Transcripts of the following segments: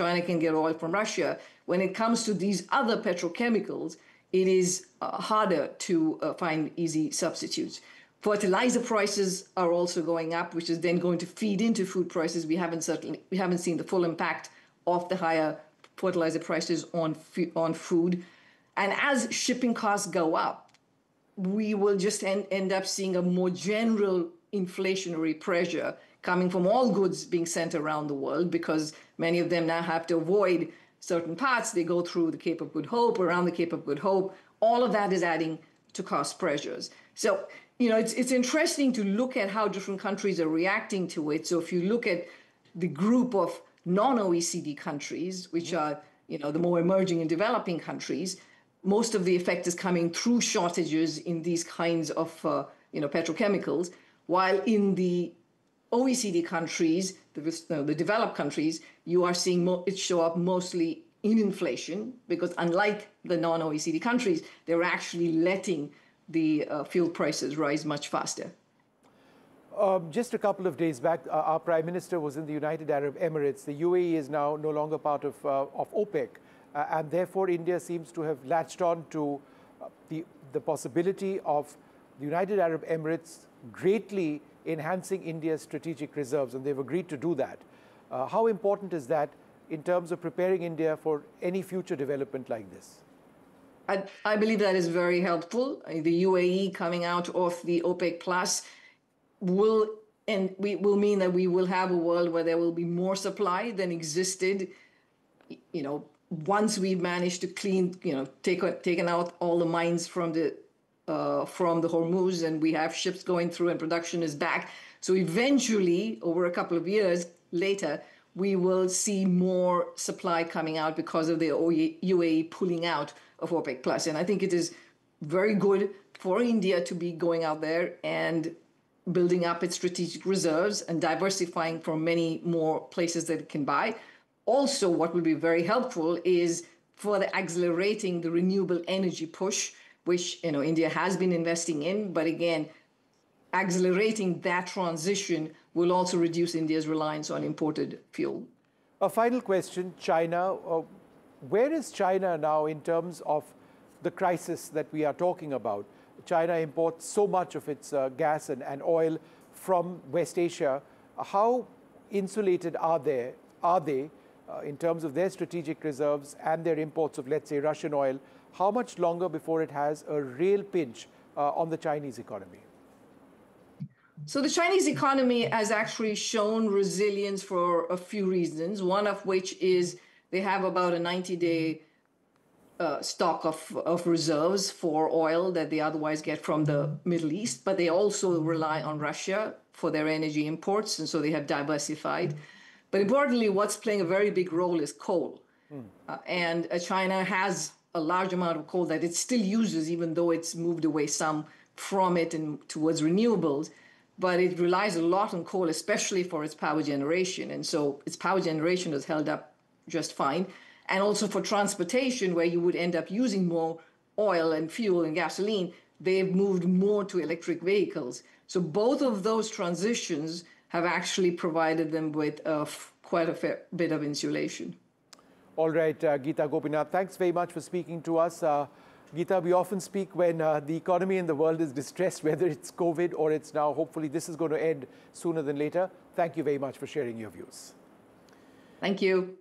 China can get oil from Russia. When it comes to these other petrochemicals, it is harder to find easy substitutes. Fertilizer prices are also going up, which is then going to feed into food prices. We haven't seen the full impact of the higher fertilizer prices on food. And as shipping costs go up, we will just end up seeing a more general inflationary pressure coming from all goods being sent around the world, because many of them now have to avoid certain parts. They go through the Cape of Good Hope, around the Cape of Good Hope. All of that is adding to cost pressures. So, it's interesting to look at how different countries are reacting to it. So if you look at the group of non-OECD countries, which are, the more emerging and developing countries, most of the effect is coming through shortages in these kinds of, petrochemicals, while in the OECD countries, the developed countries, you are seeing it show up mostly in inflation, because unlike the non-OECD countries, they're actually letting the fuel prices rise much faster. Just a couple of days back, our Prime Minister was in the United Arab Emirates. The UAE is now no longer part of OPEC, and therefore India seems to have latched on to the possibility of the United Arab Emirates greatly enhancing India's strategic reserves, and they've agreed to do that. How important is that in terms of preparing India for any future development like this? I believe that is very helpful. The UAE coming out of the OPEC Plus will mean that we will have a world where there will be more supply than existed, once we've managed to taken out all the mines from the Hormuz, and we have ships going through and production is back. So eventually, over a couple of years later, we will see more supply coming out because of the UAE pulling out of OPEC Plus. And I think it is very good for India to be going out there and building up its strategic reserves and diversifying from many more places that it can buy. Also, what will be very helpful is further accelerating the renewable energy push, which India has been investing in. But again, accelerating that transition will also reduce India's reliance on imported fuel. A final question, China. Where is China now in terms of the crisis that we are talking about? China imports so much of its gas and oil from West Asia. How insulated are they in terms of their strategic reserves and their imports of, let's say, Russian oil? How much longer before it has a real pinch on the Chinese economy? So the Chinese economy has actually shown resilience for a few reasons, one of which is they have about a 90-day stock of reserves for oil that they otherwise get from the Middle East, but they also rely on Russia for their energy imports, and so they have diversified. But importantly, what's playing a very big role is coal. And China has a large amount of coal that it still uses, even though it's moved away some from it and towards renewables. But it relies a lot on coal, especially for its power generation. And so its power generation has held up just fine. And also for transportation, where you would end up using more oil and fuel and gasoline, they've moved more to electric vehicles. So both of those transitions have actually provided them with quite a fair bit of insulation. All right, Geeta Gopinath, thanks very much for speaking to us. Geeta, we often speak when the economy in the world is distressed, whether it's COVID or it's now, hopefully this is going to end sooner than later. Thank you very much for sharing your views. Thank you.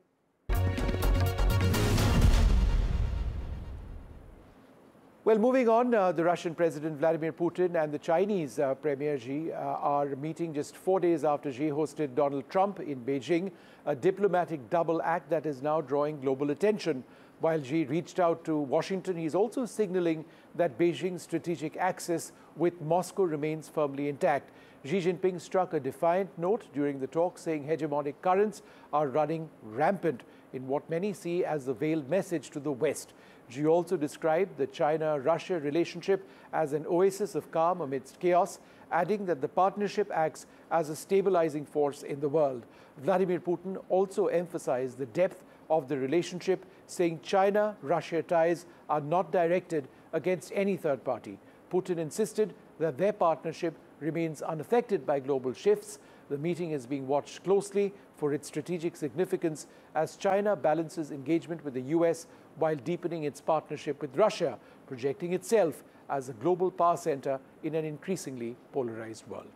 Well, moving on, the Russian President Vladimir Putin and the Chinese Premier Xi are meeting just 4 days after Xi hosted Donald Trump in Beijing, a diplomatic double act that is now drawing global attention. While Xi reached out to Washington, he's also signaling that Beijing's strategic axis with Moscow remains firmly intact. Xi Jinping struck a defiant note during the talk, saying hegemonic currents are running rampant in what many see as the veiled message to the West. Xi also described the China-Russia relationship as an oasis of calm amidst chaos, adding that the partnership acts as a stabilizing force in the world. Vladimir Putin also emphasized the depth of the relationship, saying China-Russia ties are not directed against any third party. Putin insisted that their partnership remains unaffected by global shifts. The meeting is being watched closely for its strategic significance as China balances engagement with the US while deepening its partnership with Russia, projecting itself as a global power center in an increasingly polarized world.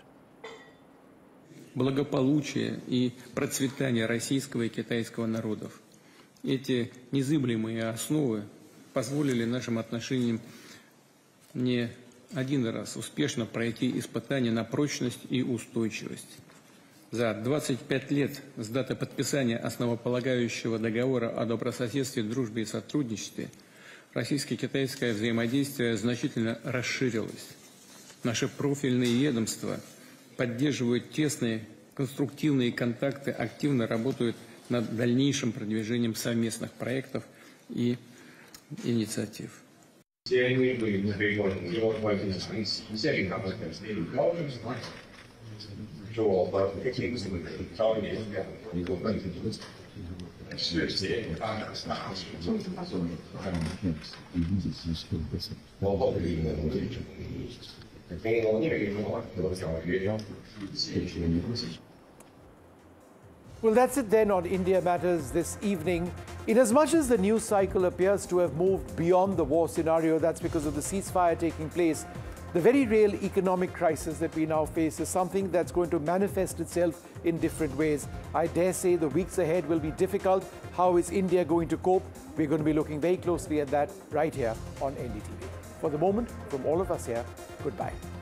Благополучие и процветание российского и китайского народов. Эти незыблемые основы позволили нашим отношениям не один раз успешно пройти испытания на прочность и устойчивость. За 25 лет с даты подписания основополагающего договора о добрососедстве, дружбе и сотрудничестве российско-китайское взаимодействие значительно расширилось. Наши профильные ведомства поддерживают тесные конструктивные контакты, активно работают над дальнейшим продвижением совместных проектов и инициатив. Well, that's it then on India Matters this evening. Inasmuch as the news cycle appears to have moved beyond the war scenario, that's because of the ceasefire taking place. The very real economic crisis that we now face is something that's going to manifest itself in different ways. I dare say the weeks ahead will be difficult. How is India going to cope? We're going to be looking very closely at that right here on NDTV. For the moment, from all of us here, goodbye.